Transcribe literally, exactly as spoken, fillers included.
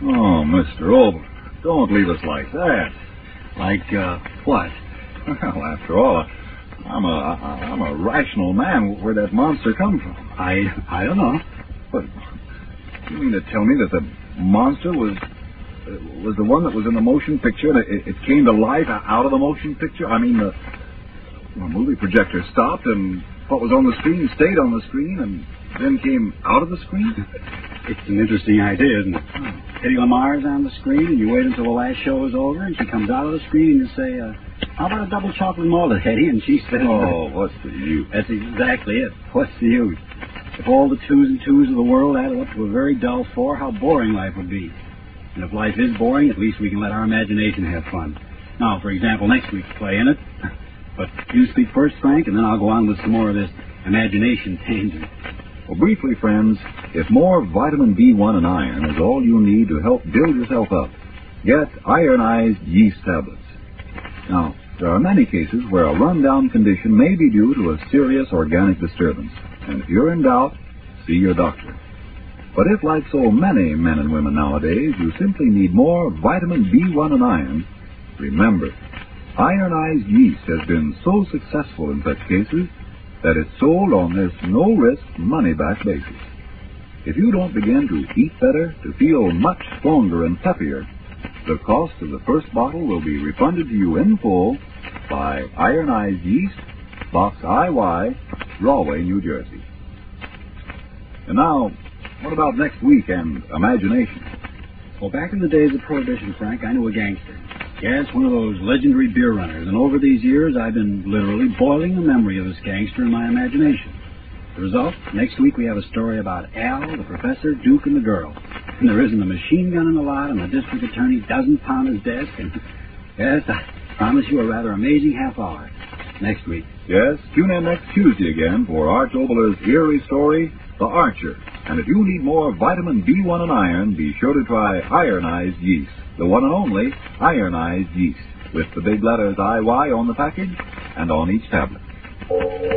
Oh, Mister Oberlin, don't leave us like that. Like, uh, what? Well, after all, I'm a, I'm a rational man. Where'd that monster come from? I, I don't know. But you mean to tell me that the monster was uh, was the one that was in the motion picture, and it, it came to life out of the motion picture? I mean, the, the movie projector stopped, and what was on the screen stayed on the screen, and then came out of the screen? It's an interesting idea, isn't it? Eddie Lamar's on the screen, and you wait until the last show is over, and she comes out of the screen, and you say, uh, how about a double chocolate malted, Eddie? And she says, oh, what's the use? That's exactly it. What's the use? If all the twos and twos of the world added up to a very dull four, how boring life would be. And if life is boring, at least we can let our imagination have fun. Now, for example, next week's play, in it. But you speak first, Frank, and then I'll go on with some more of this imagination tangent. Well, briefly, friends, if more vitamin B one and iron is all you need to help build yourself up, get ironized yeast tablets. Now, there are many cases where a rundown condition may be due to a serious organic disturbance, and if you're in doubt, see your doctor. But if, like so many men and women nowadays, you simply need more vitamin B one and iron, remember, ironized yeast has been so successful in such cases that it's sold on this no-risk, money-back basis. If you don't begin to eat better, to feel much stronger and peppier, the cost of the first bottle will be refunded to you in full by Ironized Yeast, Box I Y, Rahway, New Jersey. And now, what about next week and imagination? Well, back in the days of Prohibition, Frank, I knew a gangster. Yes, one of those legendary beer runners, and over these years I've been literally boiling the memory of this gangster in my imagination. The result, next week we have a story about Al, the professor, Duke, and the girl. And there isn't a machine gun in the lot, and the district attorney doesn't pound his desk, and yes, I promise you a rather amazing half hour next week. Yes, tune in next Tuesday again for Arch Oboler's eerie story, The Archer. And if you need more vitamin B one and iron, be sure to try Ironized Yeast, the one and only Ironized Yeast, with the big letters I Y on the package and on each tablet.